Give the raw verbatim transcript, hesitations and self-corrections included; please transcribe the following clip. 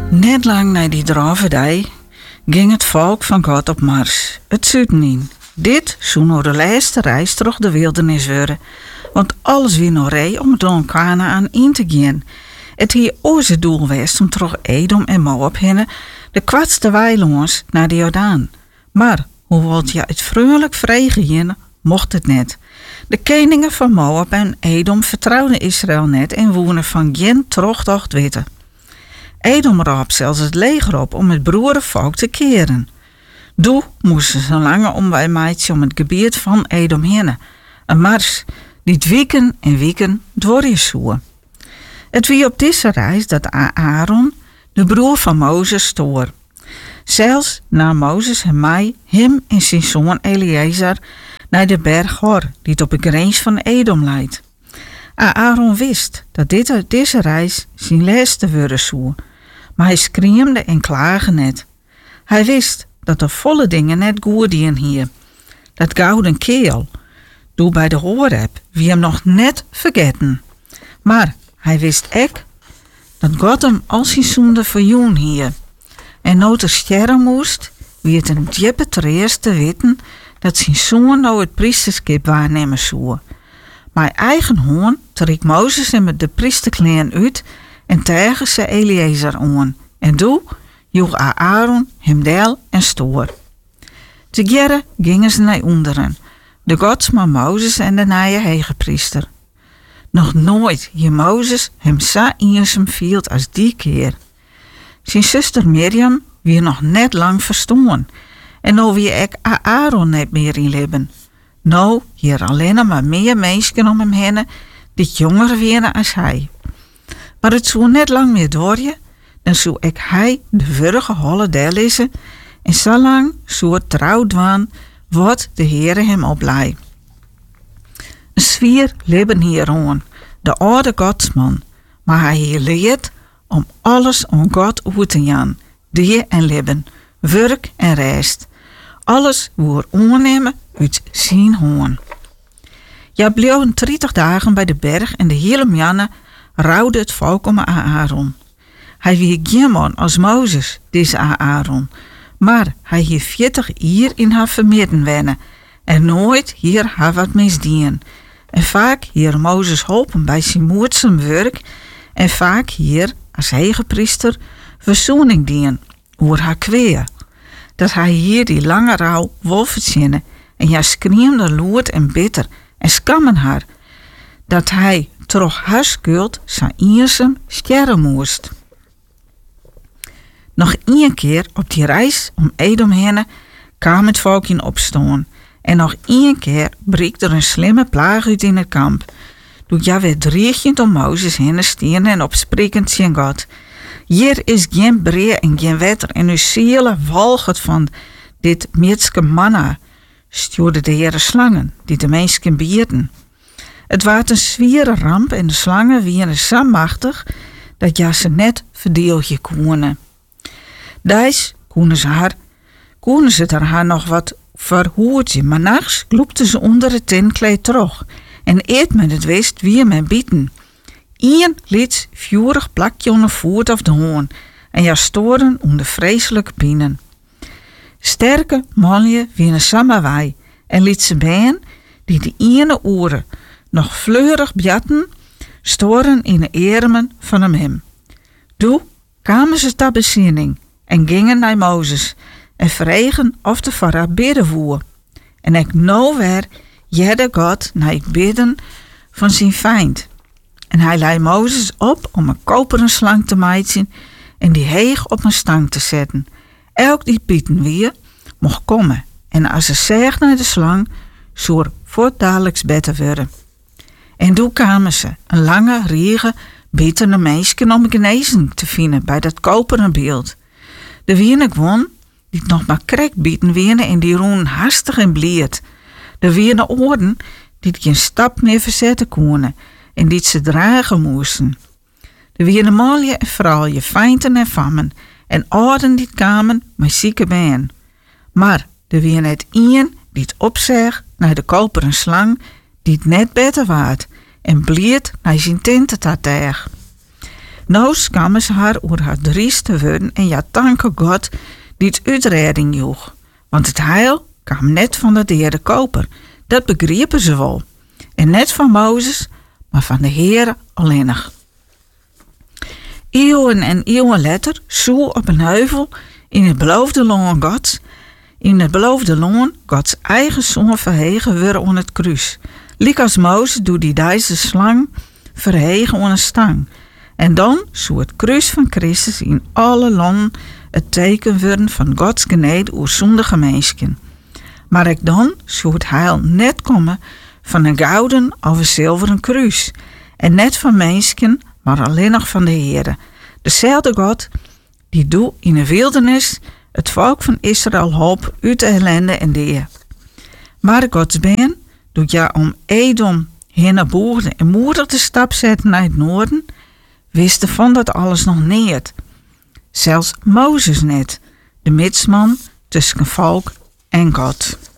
Net lang na die dravendij ging het volk van God op mars, het zuiden in. Dit zou nou de laatste reis terug de wildernis worden, want alles weer nog rij om Don Kanaan in te gaan. Het hier onze doel was om terug Edom en Moab heen, de kwartste weilands naar de Jordaan. Maar hoewel je het vrolijk vrijgegaan, mocht het net. De koningen van Moab en Edom vertrouwden Israël net en woonden van geen terugtocht weten. Edom raap zelfs het leger op om het broerenvolk te keren. Doe moesten ze lange omwijmaatje om het gebied van Edom heen. Een mars die het wieken en wieken door je zoe. Het wie op deze reis dat Aaron, de broer van Mozes, stoor. Zelfs na Mozes en mij, hem en zijn zoon Eliezer, naar de berg Hor, die het op de grens van Edom leidt. Aaron wist dat dit uit deze reis zijn laatste worden zou, maar hij schreeuwde en klaagde net. Hij wist dat de volle dingen net goed dien hier. Dat gouden keel, doe bij de Horeb, wie hem nog net vergeten. Maar hij wist ook dat God hem al zijn zonde verjoen hier. En nooit er sterren moest, wie het een diepe treest te weten dat zijn zoon nou het priesterskip waarnemen zou. Maar eigen hoorn trek Mozes hem de priesterkleen uit en tegen ze Eliezer aan. En doe joeg Aaron hem deel en stoor. Together gingen ze naar onderen, de godsman Mozes en de nije hegepriester. Nog nooit je Mozes hem zo eenzaam viel als die keer. Zijn zuster Mirjam wie nog net lang verstoon. En nou wie ik Aaron net meer in leven. Nou, hier alleen maar meer mensen om hem heen die jonger werden als hij. Maar het zou net lang meer door je, dan zou ik hij de vorige holle deel lezen en zo lang zou het trouw dwaan wat de Heere hem oplei. Een zwier leven hier aan, de oude godsman, maar hij hier leert om alles aan God uit te gaan, die en leven, werk en rest. Alles woer aannemen uit zijn hoorn. Ja, bleven dertig dagen bij de berg en de hele mannen rouwde het volk om Aaron. Hij wie geen man als Mozes, deze Aaron, maar hij heeft veertig jaar in haar vermidden wennen en nooit hier haar wat misdien. En vaak hier Mozes helpen bij zijn moedsam werk en vaak hier als hegepriester verzoening dien oer haar kweer. Dat hij hier die lange rouw wil verzinnen en ja schreeuwde loert en bitter en skammen haar, dat hij troch haar schuld zijn eenzaam sterren moest. Nog één keer op die reis om Edom heen kwam het volk in opstaan en nog één keer breekt er een slimme plaag uit in het kamp. Doe ja weer dreigend om Mozes heen steen en opsprekend zijn God. Hier is geen bree en geen water en uw ziele walgt van dit metske manna, stuurde de Heere slangen, die de mensen bierden. Het was een zwiere ramp en de slangen waren zo machtig, dat ja ze net verdeelje konden. Dijs konden ze haar, konden ze er haar nog wat verhoedje, maar nachts kloepten ze onder het tentkleed terug en eet men het wist wie men bieten. Ien liet vurig plakje onder voet of de hoorn en ja storen om de vreselijke pijnen. Sterke mannen winnen samen wij en liet ze bijen die de ene oren nog fleurig bjatten storen in de ermen van hem hem. Toen kwamen ze ter bezinning en gingen naar Mozes en vregen of de voor haar bidden voer. En ik nou weer jede God naar ik bidden van zijn feind. En hij lei Mozes op om een koperen slang te maaien en die heeg op een stang te zetten. Elk die pieten weer mocht komen en als ze zegt naar de slang, zou er voortdadelijks beter worden. En toen kwamen ze, een lange, riege, bitterne meisje om genezing te vinden bij dat koperen beeld. De wiene gewoon, die nog maar krek bieten wiene en die roen hastig en blierd. De wiene oorden, die geen stap meer verzetten konden en die ze dragen moesten. De wiene malje en vrouwje, feinten en fammen en ouden die kwamen met zieke been. Maar er weer net één die het opzeg naar de koperen slang die het net beter waard en bliert naar zijn tenten tateg. Nou skammen ze haar oer haar drieste worden en ja, danken God die het uitredding joeg. Want het heil kwam net van de Heer de Koper. Dat begrepen ze wel. En net van Mozes, maar van de Heer alleenig. Eeuwen en eeuwen later, zo op een heuvel, in het beloofde land Gods, in het beloofde land Gods eigen zoon verhegen worden aan het kruis. Liek als Mozes doet die deze slang verhegen aan een stang. En dan zou het kruis van Christus in alle landen het teken worden van Gods genade oer zondige mensen. Maar ook dan zou het heil net komen van een gouden of een zilveren kruis. En net van mensen, maar alleen nog van de Heere. Dezelfde God die doet in de wildernis het volk van Israël hulp uit de ellende en deer. Maar Gods been doet ja om Edom heen naar boven en moedig de stap zetten naar het noorden, wisten van dat alles nog niet. Zelfs Mozes net, de midsman tussen volk en God.